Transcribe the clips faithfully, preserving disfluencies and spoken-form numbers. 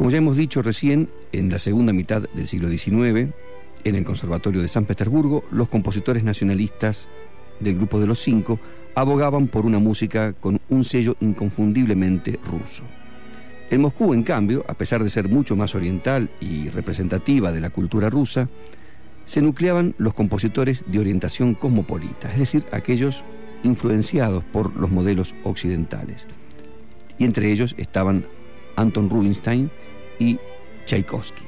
Como ya hemos dicho recién, en la segunda mitad del siglo diecinueve, en el Conservatorio de San Petersburgo, los compositores nacionalistas del Grupo de los Cinco abogaban por una música con un sello inconfundiblemente ruso. En Moscú, en cambio, a pesar de ser mucho más oriental y representativa de la cultura rusa, se nucleaban los compositores de orientación cosmopolita, es decir, aquellos influenciados por los modelos occidentales. Y entre ellos estaban Anton Rubinstein y Tchaikovsky.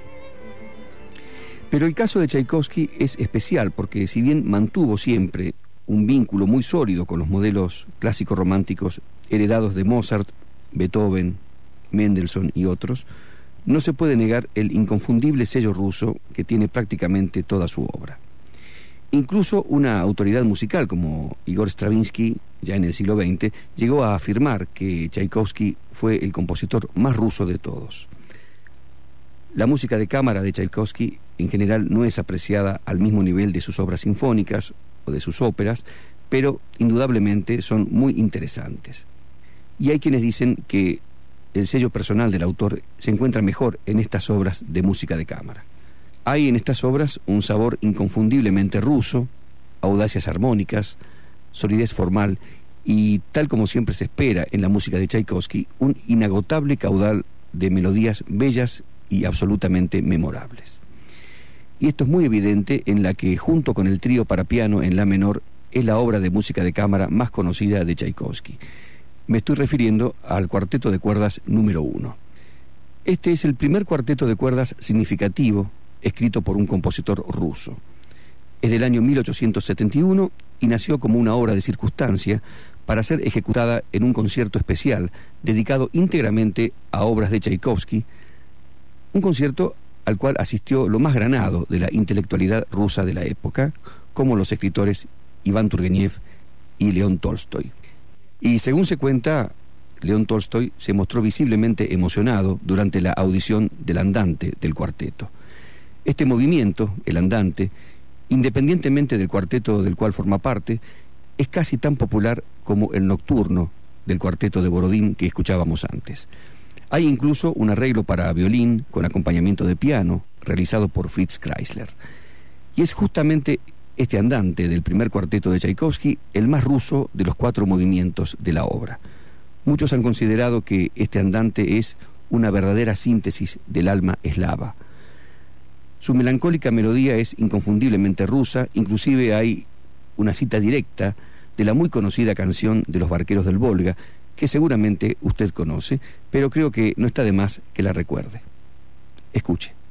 Pero el caso de Tchaikovsky es especial porque, si bien mantuvo siempre un vínculo muy sólido con los modelos clásicos románticos heredados de Mozart, Beethoven, Mendelssohn y otros, no se puede negar el inconfundible sello ruso que tiene prácticamente toda su obra. Incluso una autoridad musical como Igor Stravinsky, ya en el siglo veinte, llegó a afirmar que Tchaikovsky fue el compositor más ruso de todos. La música de cámara de Tchaikovsky en general no es apreciada al mismo nivel de sus obras sinfónicas o de sus óperas, pero indudablemente son muy interesantes. Y hay quienes dicen que el sello personal del autor se encuentra mejor en estas obras de música de cámara. Hay en estas obras un sabor inconfundiblemente ruso, audacias armónicas, solidez formal y, tal como siempre se espera en la música de Tchaikovsky, un inagotable caudal de melodías bellas y absolutamente memorables. Y esto es muy evidente en la que, junto con el trío para piano en la menor, es la obra de música de cámara más conocida de Tchaikovsky. Me estoy refiriendo al cuarteto de cuerdas número uno. Este es el primer cuarteto de cuerdas significativo escrito por un compositor ruso. Es del año mil ochocientos setenta y uno y nació como una obra de circunstancia para ser ejecutada en un concierto especial dedicado íntegramente a obras de Tchaikovsky, un concierto al cual asistió lo más granado de la intelectualidad rusa de la época, como los escritores Iván Turgeniev y León Tolstoy. Y según se cuenta, León Tolstoy se mostró visiblemente emocionado durante la audición del andante del cuarteto. Este movimiento, el andante, independientemente del cuarteto del cual forma parte, es casi tan popular como el nocturno del cuarteto de Borodín que escuchábamos antes. Hay incluso un arreglo para violín con acompañamiento de piano realizado por Fritz Kreisler. Y es justamente este andante del primer cuarteto de Tchaikovsky el más ruso de los cuatro movimientos de la obra. Muchos han considerado que este andante es una verdadera síntesis del alma eslava. Su melancólica melodía es inconfundiblemente rusa, inclusive hay una cita directa de la muy conocida canción de los barqueros del Volga, que seguramente usted conoce, pero creo que no está de más que la recuerde. Escuche.